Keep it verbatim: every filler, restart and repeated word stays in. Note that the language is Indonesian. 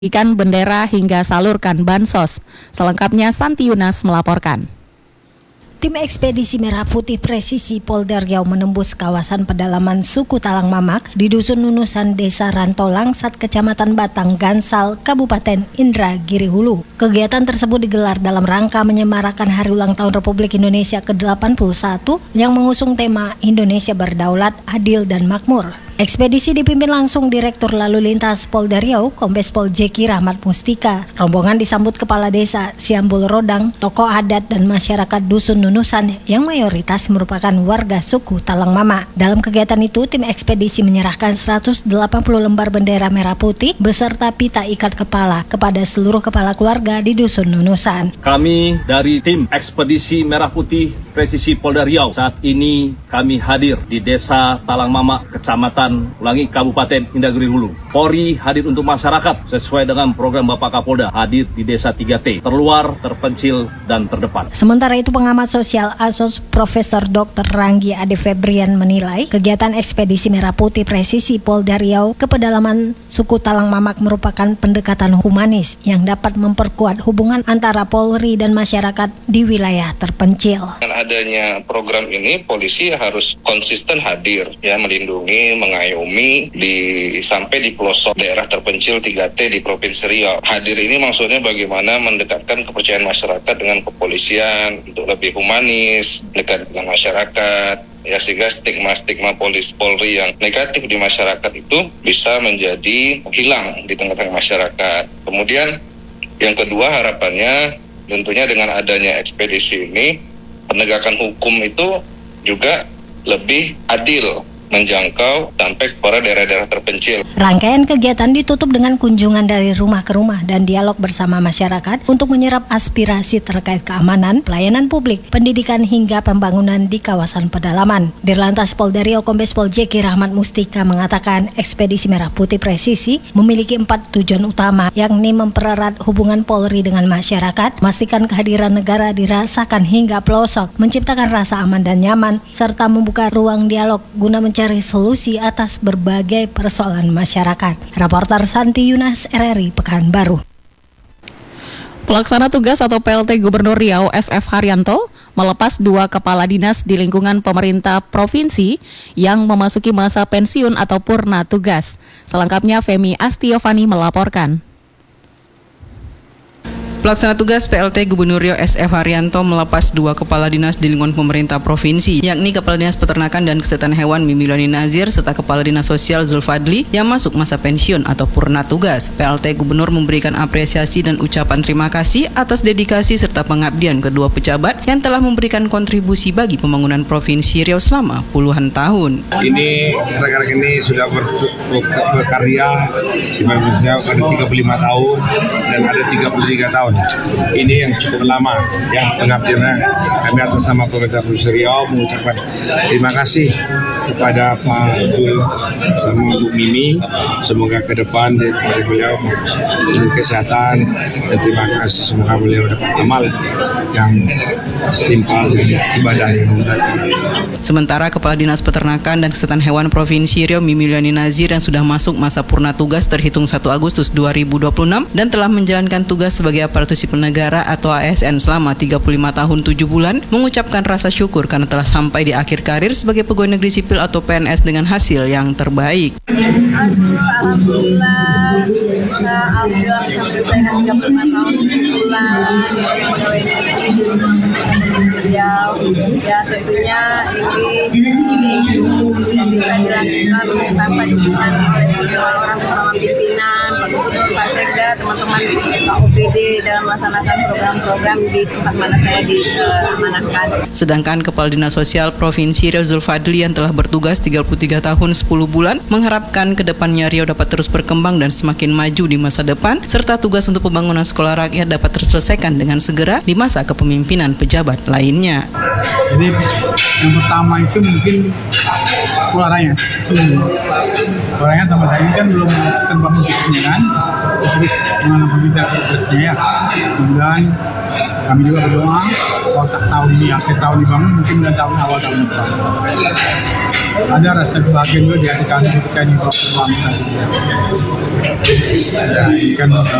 Ikan bendera hingga salurkan bansos. Selengkapnya Santi Yunas melaporkan. Tim ekspedisi Merah Putih Presisi Polda Riau menembus kawasan pedalaman suku Talang Mamak di Dusun Nunusan, Desa Rantolang, Sat, Kecamatan Batang Gansal, Kabupaten Indragiri Hulu. Kegiatan tersebut digelar dalam rangka menyemarakan Hari Ulang Tahun Republik Indonesia ke delapan puluh satu yang mengusung tema Indonesia Berdaulat, Adil dan Makmur. Ekspedisi dipimpin langsung Direktur Lalu Lintas Polda Riau, Kombes Pol Jeki Rahmat Mustika. Rombongan disambut Kepala Desa Siambul Rodang, tokoh adat dan masyarakat Dusun Nunusan yang mayoritas merupakan warga suku Talang Mama. Dalam kegiatan itu, tim ekspedisi menyerahkan seratus delapan puluh lembar bendera merah putih beserta pita ikat kepala kepada seluruh kepala keluarga di Dusun Nunusan. Kami dari tim ekspedisi Merah Putih Presisi Polda Riau saat ini kami hadir di Desa Talang Mama, Kecamatan Ulangi, Kabupaten Indragiri Hulu. Polri hadir untuk masyarakat sesuai dengan program Bapak Kapolda, hadir di Desa tiga T, terluar, terpencil, dan terdepan. Sementara itu, pengamat sosial A S O S Profesor Doktor Ranggi Ade Febrian menilai kegiatan ekspedisi Merah Putih Presisi Polda Riau ke pedalaman suku Talang Mamak merupakan pendekatan humanis yang dapat memperkuat hubungan antara Polri dan masyarakat di wilayah terpencil. Dengan adanya program ini, polisi harus konsisten hadir, ya, melindungi, mengayomi di sampai di pelosok daerah terpencil tiga T di Provinsi Riau. Hadir ini maksudnya bagaimana mendekatkan kepercayaan masyarakat dengan kepolisian untuk lebih humanis, dekat dengan masyarakat, ya, sehingga stigma-stigma polis Polri yang negatif di masyarakat itu bisa menjadi hilang di tengah-tengah masyarakat. Kemudian yang kedua, harapannya tentunya dengan adanya ekspedisi ini, penegakan hukum itu juga lebih adil, menjangkau sampai kepada daerah-daerah terpencil. Rangkaian kegiatan ditutup dengan kunjungan dari rumah ke rumah dan dialog bersama masyarakat untuk menyerap aspirasi terkait keamanan, pelayanan publik, pendidikan hingga pembangunan di kawasan pedalaman. Dirlantas Polda Riau Kombes Pol Jeki Rahmat Mustika mengatakan ekspedisi Merah Putih Presisi memiliki empat tujuan utama, yakni mempererat hubungan Polri dengan masyarakat, memastikan kehadiran negara dirasakan hingga pelosok, menciptakan rasa aman dan nyaman, serta membuka ruang dialog guna mencari cari solusi atas berbagai persoalan masyarakat. Raporter Santi Yunas, R R I Pekanbaru. Pelaksana tugas atau P L T Gubernur Riau S F Haryanto melepas dua kepala dinas di lingkungan pemerintah provinsi yang memasuki masa pensiun atau purna tugas. Selengkapnya Femi Astiovani melaporkan. Pelaksana tugas P L T Gubernur Riau S F Haryanto melepas dua kepala dinas di lingkungan pemerintah provinsi, yakni Kepala Dinas Peternakan dan Kesehatan Hewan Mimilani Nazir serta Kepala Dinas Sosial Zulfadli yang masuk masa pensiun atau purna tugas. P L T Gubernur memberikan apresiasi dan ucapan terima kasih atas dedikasi serta pengabdian kedua pejabat yang telah memberikan kontribusi bagi pembangunan Provinsi Riau selama puluhan tahun. Ini rekan-rekan ini sudah ber, ber, berkarya di Provinsi Riau ada tiga puluh lima tahun dan ada tiga puluh tiga tahun. Ini yang cukup lama, ya, pengabdiannya. Kami atas nama pemerintah Provinsi Riau mengucapkan terima kasih kepada Pak Jul sama Bu Mimi. Semoga ke depan dari beliau dengan kesehatan, dan terima kasih semoga beliau dapat amal yang setimpal dan ibadah yang memudahkan. Sementara Kepala Dinas Peternakan dan Kesehatan Hewan Provinsi Riau Mimilani Nazir yang sudah masuk masa purna tugas terhitung satu Agustus dua ribu dua puluh enam dan telah menjalankan tugas sebagai aparatur sipil negara atau A S N selama tiga puluh lima tahun tujuh bulan, mengucapkan rasa syukur karena telah sampai di akhir karir sebagai pegawai negeri sipil atau P N S dengan hasil yang terbaik. Aduh, alhamdulillah bisa alhamdulillah bisa menyelesaikan tiga puluh lima tahun tujuh bulan sebagai pegawai negeri di Riau. Ya, tentunya ini yang bisa dilakukan tanpa dukungan oleh semua orang-orang pimpinan, Pak Gubernur, Pak Sekda, teman-teman Pak O P D dalam melaksanakan program-program di tempat mana saya diamanahkan. Sedangkan Kepala Dinas Sosial Provinsi Riau Zulfadli yang telah bertugas tiga puluh tiga tahun sepuluh bulan mengharapkan ke depannya Riau dapat terus berkembang dan semakin maju di masa depan, serta tugas untuk pembangunan sekolah rakyat dapat terselesaikan dengan segera di masa kepemimpinan pejabat lainnya. Jadi yang pertama itu mungkin sekolah rakyat. Sekolah rakyat sama saya ini kan belum terbangun bisnisnya, terus dengan pemerintah tugasnya, ya. Kemudian kami juga berdoa kalau tak tahun ini akhir tahun dibangun, mungkin dan tahun awal tahun depan. ada rasa kebahagiaan juga di hati kami ketika ini bawa pulang. Ya, ini kan